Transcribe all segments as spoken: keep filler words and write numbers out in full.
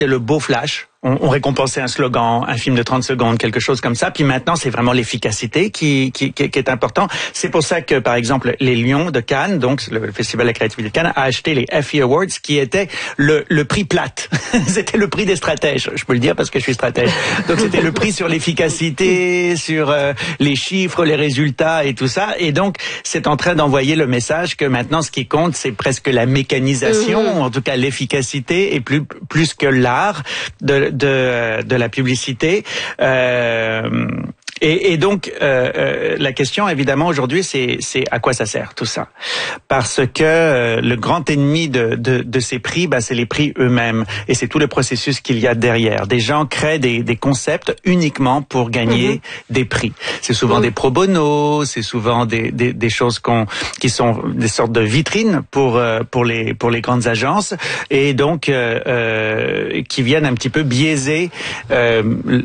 le beau flash. On, on récompensait un slogan, un film de trente secondes, quelque chose comme ça. Puis maintenant, c'est vraiment l'efficacité qui, qui, qui, qui est important. C'est pour ça que, par exemple, les Lions de Cannes, donc le Festival de la créativité de Cannes, a acheté les Effie Awards, qui étaient le, le prix plate. C'était le prix des stratèges. Je peux le dire parce que je suis stratège. Donc c'était le prix sur l'efficacité, sur euh, les chiffres, les résultats et tout ça. Et donc, c'est en train d'envoyer le message que maintenant, ce qui compte, c'est presque la mécanisation, mmh. en tout cas l'efficacité, et plus plus que l'art de de de la publicité. Euh, Et, et donc, euh, euh, la question, évidemment, aujourd'hui, c'est, c'est à quoi ça sert, tout ça? Parce que euh, le grand ennemi de, de, de ces prix, bah, c'est les prix eux-mêmes. Et c'est tout le processus qu'il y a derrière. Des gens créent des, des concepts uniquement pour gagner mm-hmm. des prix. C'est souvent mm-hmm. des pro bono, c'est souvent des, des, des choses qu'on, qui sont des sortes de vitrines pour, euh, pour, les, pour les grandes agences. Et donc, euh, euh, qui viennent un petit peu biaiser euh,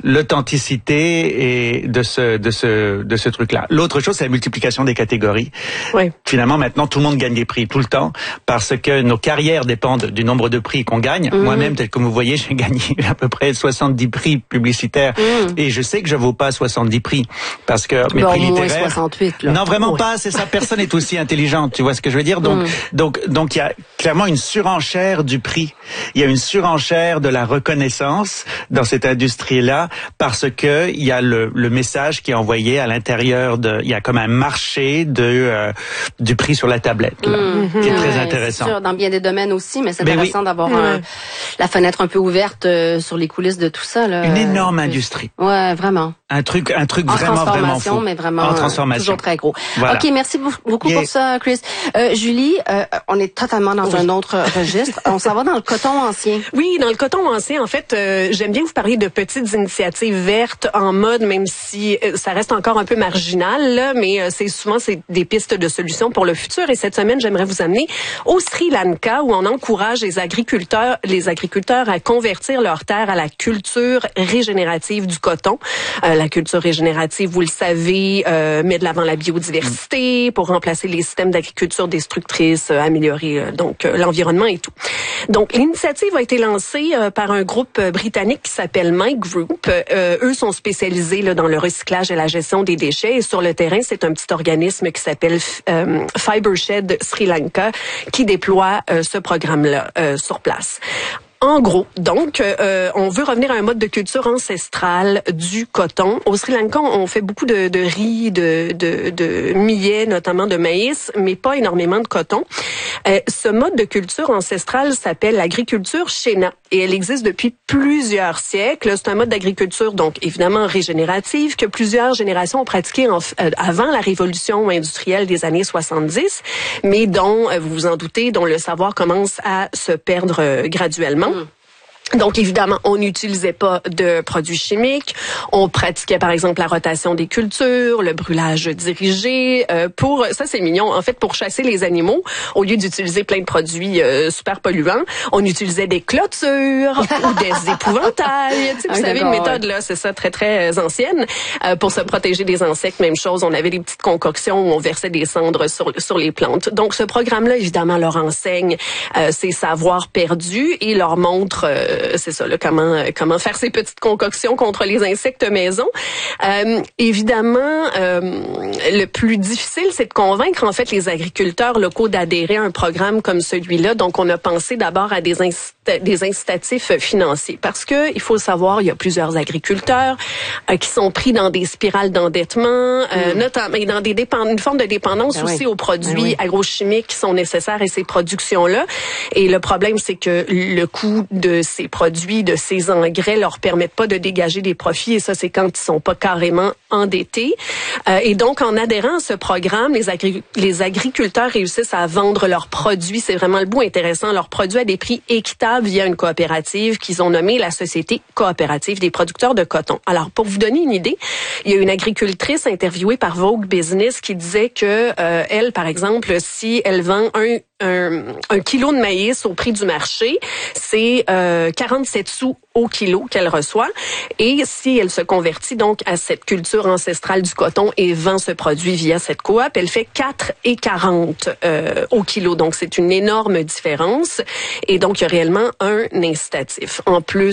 l'authenticité et de ce de ce de ce truc-là. L'autre chose, c'est la multiplication des catégories. Oui. Finalement, maintenant, tout le monde gagne des prix tout le temps parce que nos carrières dépendent du nombre de prix qu'on gagne. Mmh. Moi-même, tel que vous voyez, j'ai gagné à peu près soixante-dix prix publicitaires mmh. et je sais que je vaux pas soixante-dix prix parce que mes bon, prix littéraires. Moins soixante-huit, là. Non, vraiment oui. pas. C'est ça. Personne n'est aussi intelligente. Tu vois ce que je veux dire? Donc, mmh. donc, donc, il y a clairement une surenchère du prix. Il y a une surenchère de la reconnaissance dans cette industrie-là parce que il y a le, le message qui est envoyé à l'intérieur de, il y a comme un marché de euh, du prix sur la tablette, là, mmh, qui est très ouais, intéressant. C'est sûr, dans bien des domaines aussi, mais c'est mais intéressant oui. d'avoir mmh. un, la fenêtre un peu ouverte euh, sur les coulisses de tout ça. Là, Une énorme euh, industrie. Ouais, vraiment. Un truc, un truc en vraiment vraiment fou. Mais vraiment en transformation, toujours très gros. Voilà. Ok, merci beaucoup yeah. pour ça, Chris. Euh, Julie, euh, on est totalement dans oui. un autre registre. On s'en va dans le coton ancien. Oui, dans le coton ancien, en fait, euh, j'aime bien vous parler de petites initiatives vertes en mode, même si euh, ça reste encore un peu marginal, là, mais euh, c'est souvent c'est des pistes de solutions pour le futur. Et cette semaine, j'aimerais vous amener au Sri Lanka, où on encourage les agriculteurs, les agriculteurs à convertir leurs terres à la culture régénérative du coton. Euh, la culture régénérative, vous le savez, euh, met de l'avant la biodiversité pour remplacer les systèmes d'agriculture destructrices, euh, améliorer euh, donc euh, l'environnement et tout. Donc, l'initiative a été lancée euh, par un groupe euh, britannique qui s'appelle My Group. Euh, eux sont spécialisés là, dans le recyclage et la gestion des déchets. Et sur le terrain, c'est un petit organisme qui s'appelle euh, Fibershed Sri Lanka qui déploie euh, ce programme-là euh, sur place. En gros, donc, euh, on veut revenir à un mode de culture ancestrale du coton. Au Sri Lanka, on fait beaucoup de, de riz, de, de, de millet, notamment de maïs, mais pas énormément de coton. Euh, ce mode de culture ancestrale s'appelle l'agriculture Shena et elle existe depuis plusieurs siècles. C'est un mode d'agriculture, donc évidemment régénérative, que plusieurs générations ont pratiqué en, euh, avant la révolution industrielle des années soixante-dix, mais dont, euh, vous vous en doutez, dont le savoir commence à se perdre euh, graduellement. Mmh. Donc, évidemment, on n'utilisait pas de produits chimiques. On pratiquait, par exemple, la rotation des cultures, le brûlage dirigé. Euh, pour ça, c'est mignon. En fait, pour chasser les animaux, au lieu d'utiliser plein de produits euh, super polluants, on utilisait des clôtures ou des épouvantails. Tu sais, vous ah, savez, une méthode, là, c'est ça, très, très ancienne. Euh, pour se protéger des insectes, même chose. On avait des petites concoctions où on versait des cendres sur, sur les plantes. Donc, ce programme-là, évidemment, leur enseigne euh, ces savoirs perdus et leur montre... Euh, c'est ça, là, comment comment faire ces petites concoctions contre les insectes maison. Euh, évidemment, euh, le plus difficile, c'est de convaincre en fait les agriculteurs locaux d'adhérer à un programme comme celui-là. Donc, on a pensé d'abord à des incita- des incitatifs financiers parce que il faut savoir, il y a plusieurs agriculteurs euh, qui sont pris dans des spirales d'endettement, euh, mmh. notamment dans des dépend- une forme de dépendance ben aussi oui. aux produits ben oui. agrochimiques qui sont nécessaires à ces productions-là. Et le problème, c'est que le coût de ces produits, de ces engrais leur permettent pas de dégager des profits et ça, c'est quand ils sont pas carrément endettés. Euh, et donc, en adhérant à ce programme, les, agri- les agriculteurs réussissent à vendre leurs produits. C'est vraiment le bout intéressant. Leurs produits à des prix équitables via une coopérative qu'ils ont nommée la Société coopérative des producteurs de coton. Alors, pour vous donner une idée, il y a une agricultrice interviewée par Vogue Business qui disait que euh, elle, par exemple, si elle vend un Un, un kilo de maïs au prix du marché, c'est euh, quarante-sept sous au kilo qu'elle reçoit. Et si elle se convertit donc à cette culture ancestrale du coton et vend ce produit via cette coop, elle fait quatre et quarante euh, au kilo. Donc, c'est une énorme différence. Et donc, il y a réellement un incitatif. En plus